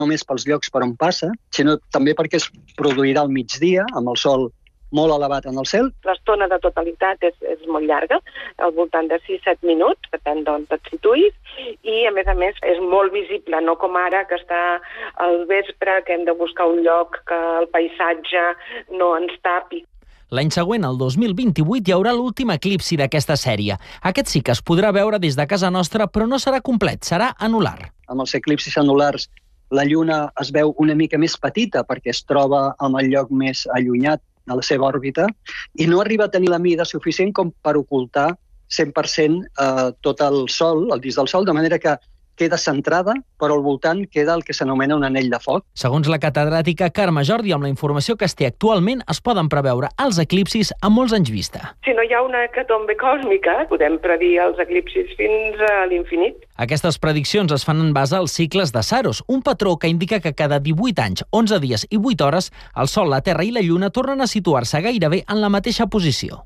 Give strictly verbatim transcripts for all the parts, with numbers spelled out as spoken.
només pels llocs per on passa, sinó també perquè es produirà al migdia, amb el sol molt elevat en el cel. L'estona de totalitat és, és molt llarga, al voltant de sis a set minuts, depèn d'on et situïs, i a més a més és molt visible, no com ara que està al vespre, que hem de buscar un lloc que el paisatge no ens tapi. L'any següent, el dos mil vint-i-vuit, hi haurà l'últim eclipsi d'aquesta sèrie. Aquest sí que es podrà veure des de casa nostra, però no serà complet, serà anular. Amb els eclipsis anulars, la Lluna es veu una mica més petita perquè es troba en el lloc més allunyat de la seva òrbita i no arriba a tenir la mida suficient com per ocultar cent per cent eh, tot el Sol, el disc del Sol, de manera que queda centrada, però al voltant queda el que s'anomena un anell de foc. Segons la catedràtica Carme Jordi, amb la informació que es té actualment, es poden preveure els eclipsis a molts anys vista. Si no hi ha una hecatombe còsmica, podem predir els eclipsis fins a l'infinit. Aquestes prediccions es fan en base als cicles de Saros, un patró que indica que cada divuit anys, onze dies i vuit hores, el Sol, la Terra i la Lluna tornen a situar-se gairebé en la mateixa posició.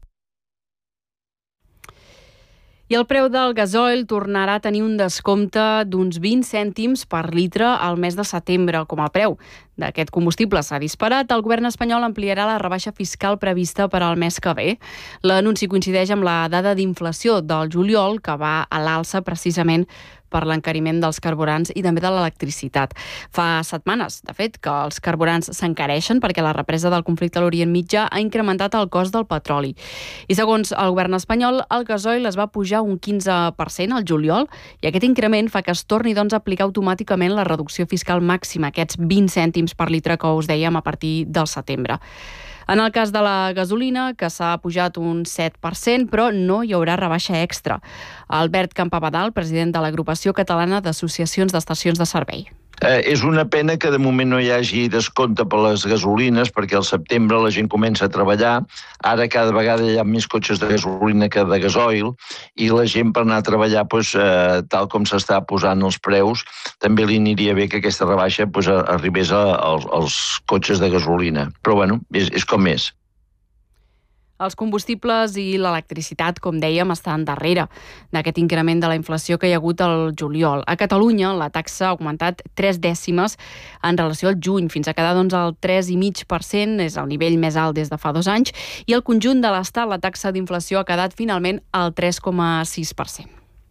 I el preu del gasoil tornarà a tenir un descompte d'uns vint cèntims per litre al mes de setembre. Com el preu d'aquest combustible s'ha disparat, el govern espanyol ampliarà la rebaixa fiscal prevista per al mes que ve. L'anunci coincideix amb la dada d'inflació del juliol, que va a l'alça precisament per l'encariment dels carburants i també de l'electricitat. Fa setmanes, de fet, que els carburants s'encareixen perquè la represa del conflicte a l'Orient Mitjà ha incrementat el cost del petroli. I segons el govern espanyol, el gasoil es va pujar un quinze per cent al juliol i aquest increment fa que es torni doncs, a aplicar automàticament la reducció fiscal màxima, aquests vint cèntims per litre que us dèiem a partir del setembre. En el cas de la gasolina, que s'ha pujat un set per cent, però no hi haurà rebaixa extra. Albert Campabadal, president de l'Agrupació Catalana d'Associacions d'Estacions de Servei. Eh, és una pena que de moment no hi hagi descompte per les gasolines, perquè al setembre la gent comença a treballar. Ara cada vegada hi ha més cotxes de gasolina que de gasoil i la gent per anar a treballar, doncs, eh, tal com s'està posant els preus, també li aniria bé que aquesta rebaixa doncs, arribés a, a, als cotxes de gasolina. Però bueno, és, és com és. Els combustibles i l'electricitat, com dèiem, estan darrere d'aquest increment de la inflació que hi ha hagut al juliol. A Catalunya, la taxa ha augmentat tres dècimes en relació al juny, fins a quedar doncs, al tres coma cinc per cent, és el nivell més alt des de fa dos anys, i al conjunt de l'Estat la taxa d'inflació ha quedat finalment al tres coma sis per cent.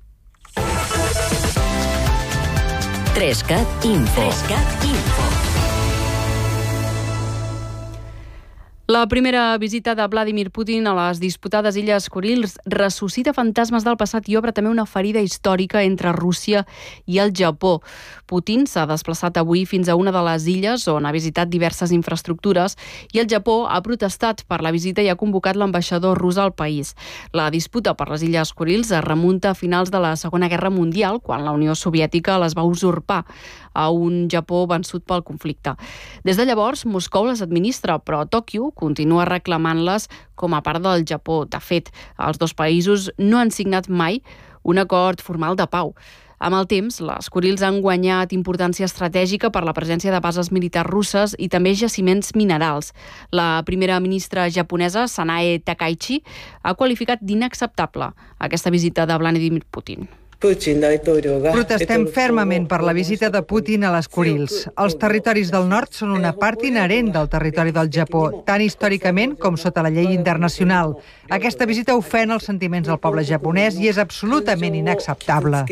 Trescat Info. Trescat Info. La primera visita de Vladimir Putin a les disputades Illes Kurils ressuscita fantasmes del passat i obre també una ferida històrica entre Rússia i el Japó. Putin s'ha desplaçat avui fins a una de les illes on ha visitat diverses infraestructures i el Japó ha protestat per la visita i ha convocat l'ambaixador rus al país. La disputa per les Illes Kurils es remunta a finals de la Segona Guerra Mundial, quan la Unió Soviètica les va usurpar a un Japó vençut pel conflicte. Des de llavors, Moscou les administra, però Tòquio continua reclamant-les com a part del Japó. De fet, els dos països no han signat mai un acord formal de pau. Amb el temps, les Kurils han guanyat importància estratègica per la presència de bases militars russes i també jaciments minerals. La primera ministra japonesa, Sanae Takaichi, ha qualificat d'inacceptable aquesta visita de Vladimir Putin. Protestem fermament per la visita de Putin a les Kurils. Els territoris del nord són una part inherent del territori del Japó, tant històricament com sota la llei internacional. Aquesta visita ofèn els sentiments del poble japonès i és absolutament inacceptable.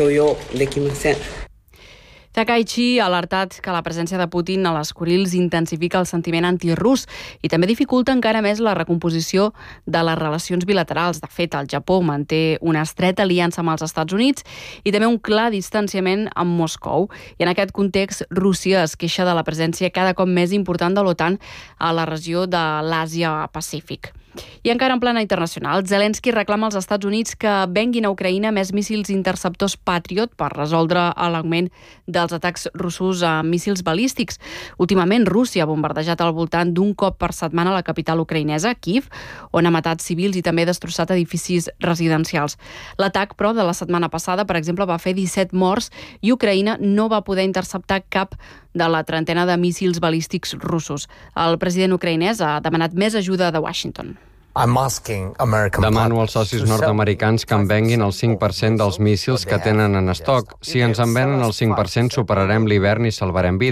Takaichi ha alertat que la presència de Putin a les Kurils intensifica el sentiment antirús i també dificulta encara més la recomposició de les relacions bilaterals. De fet, el Japó manté una estreta aliança amb els Estats Units i també un clar distanciament amb Moscou. I en aquest context, Rússia es queixa de la presència cada cop més important de l'OTAN a la regió de l'Àsia-Pacífic. I encara en plana internacional, Zelensky reclama als Estats Units que venguin a Ucraïna més míssils interceptors Patriot per resoldre l'augment dels atacs russos a míssils balístics. Últimament, Rússia ha bombardejat al voltant d'un cop per setmana la capital ucraïnesa, Kíev, on ha matat civils i també destrossat edificis residencials. L'atac, però, de la setmana passada, per exemple, va fer disset morts i Ucraïna no va poder interceptar cap de la trentena de míssils balístics russos. El president ucraïnès ha demanat més ajuda de Washington. Demano als socis nord-americans que em venguin el cinc per cent dels míssils que tenen en estoc. Si ens en venen el cinc per cent, superarem l'hivern i salvarem vides.